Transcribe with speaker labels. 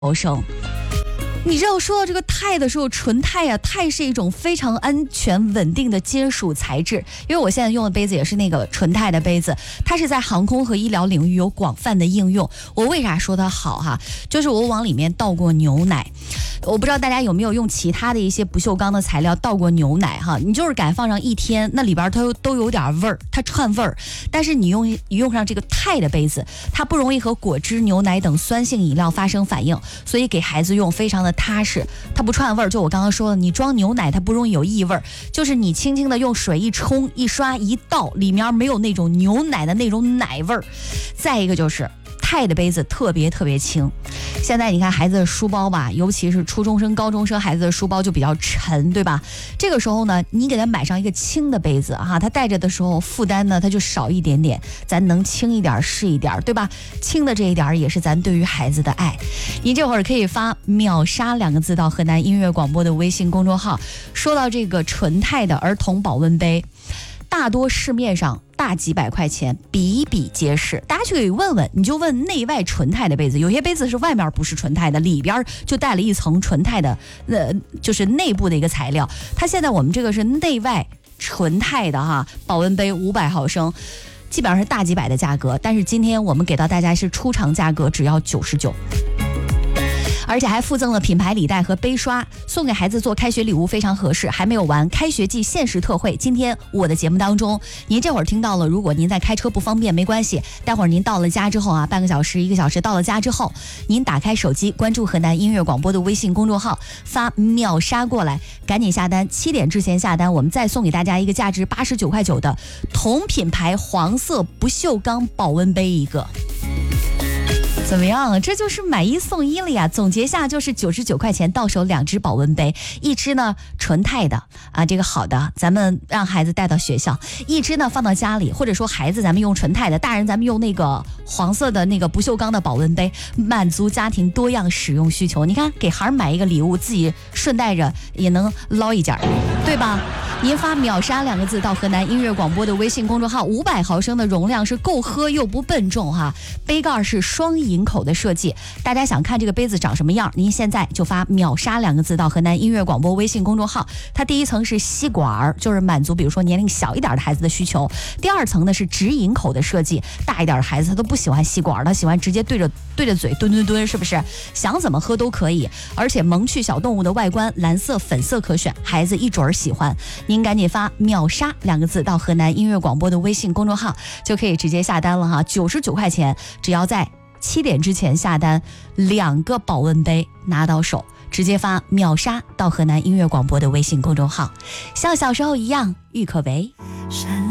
Speaker 1: 毫升。你知道说到这个钛的时候，纯钛啊，钛是一种非常安全稳定的金属材质。因为我现在用的杯子也是那个纯钛的杯子，它是在航空和医疗领域有广泛的应用。我为啥说它好哈？就是我往里面倒过牛奶，我不知道大家有没有用其他的一些不锈钢的材料倒过牛奶哈？你就是敢放上一天，那里边它都有点味儿，它串味儿。但是你用上这个钛的杯子，它不容易和果汁、牛奶等酸性饮料发生反应，所以给孩子用非常的踏实，它不串味儿。就我刚刚说的，你装牛奶它不容易有异味，就是你轻轻的用水一冲一刷一倒，里面没有那种牛奶的那种奶味儿。再一个就是钛的杯子特别轻。现在你看孩子的书包吧，尤其是初中生、高中生孩子的书包就比较沉，对吧？这个时候呢，你给他买上一个轻的杯子哈，他带着的时候负担呢他就少一点点，咱能轻一点是一点，对吧？轻的这一点也是咱对于孩子的爱。您这会儿可以发秒杀2个字到河南音乐广播的微信公众号。说到这个纯钛的儿童保温杯，大多市面上大几百块钱，比比皆是。大家去问问，你就问内外纯钛的杯子，有些杯子是外面不是纯钛的，里边就带了一层纯钛的，就是内部的一个材料。它现在我们这个是内外纯钛的哈，保温杯500毫升，基本上是大几百的价格，但是今天我们给到大家是出厂价格只要99。而且还附赠了品牌礼袋和杯刷，送给孩子做开学礼物非常合适。还没有完，开学季限时特惠。今天我的节目当中，您这会儿听到了，如果您在开车不方便没关系，待会儿您到了家之后啊，半个小时1个小时到了家之后，您打开手机关注河南音乐广播的微信公众号，发秒杀过来，赶紧下单，7点之前下单，我们再送给大家一个价值89.9块的同品牌黄色不锈钢保温杯一个。怎么样？这就是买1送1了呀！总结下就是99块钱到手2只保温杯，一只呢纯钛的啊，这个好的，咱们让孩子带到学校；一只呢放到家里，或者说孩子咱们用纯钛的，大人咱们用那个黄色的那个不锈钢的保温杯，满足家庭多样使用需求。你看，给孩儿买一个礼物，自己顺带着也能捞一件，对吧？您发秒杀2个字到河南音乐广播的微信公众号，500毫升的容量是够喝又不笨重哈，杯盖是双饮口的设计。大家想看这个杯子长什么样，您现在就发秒杀2个字到河南音乐广播微信公众号。它第一层是吸管，就是满足比如说年龄小一点的孩子的需求。第二层呢是直饮口的设计，大一点的孩子他都不喜欢吸管，他喜欢直接对着嘴蹲，是不是？想怎么喝都可以。而且萌趣小动物的外观，蓝色粉色可选，孩子一准喜欢。您赶紧发秒杀2个字到河南音乐广播的微信公众号，就可以直接下单了哈，99块钱，只要在7点之前下单，2个保温杯拿到手，直接发秒杀到河南音乐广播的微信公众号。像小时候一样，郁可唯。